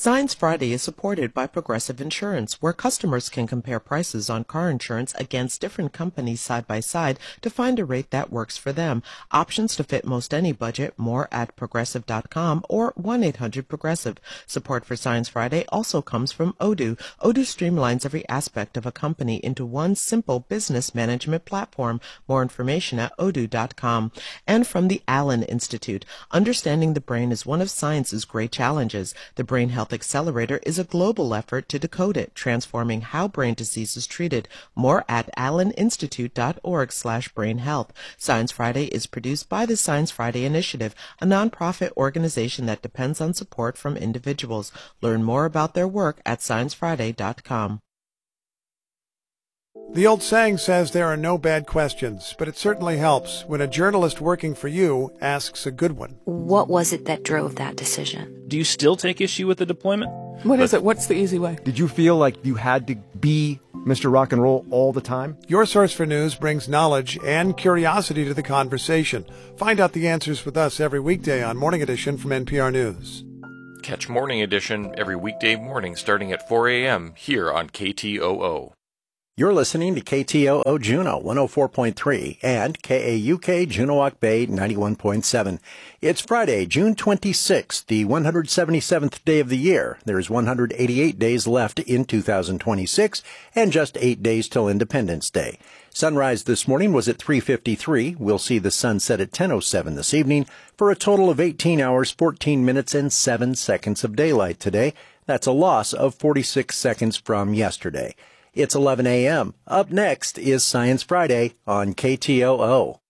Science Friday is supported by Progressive Insurance, where customers can compare prices on car insurance against different companies side by side to find a rate that works for them. Options to fit most any budget. More at progressive.com or 1-800-PROGRESSIVE. Support for Science Friday also comes from Odoo. Odoo streamlines every aspect of a company into one simple business management platform. More information at odoo.com. And from the Allen Institute. Understanding the brain is one of science's great challenges. The Brain Health Accelerator is a global effort to decode it, transforming how brain disease is treated. More at alleninstitute.org/brainhealth. Science Friday is produced by the Science Friday Initiative, a nonprofit organization that depends on support from individuals. Learn more about their work at sciencefriday.com. The old saying says there are no bad questions, but it certainly helps when a journalist working for you asks a good one. What was it that drove that decision? Do you still take issue with the deployment? What is it? What's the easy way? Did you feel like you had to be Mr. Rock and Roll all the time? Your Source for News brings knowledge and curiosity to the conversation. Find out the answers with us every weekday on Morning Edition from NPR News. Catch Morning Edition every weekday morning starting at 4 a.m. here on KTOO. You're listening to KTOO Juneau 104.3 and KAUK Juneauoc Bay 91.7. It's Friday, June 26th, the 177th day of the year. There's 188 days left in 2026 and just 8 days till Independence Day. Sunrise this morning was at 3:53. We'll see the sun set at 10:07 this evening for a total of 18 hours, 14 minutes, and 7 seconds of daylight today. That's a loss of 46 seconds from yesterday. It's 11 a.m. Up next is Science Friday on KTOO.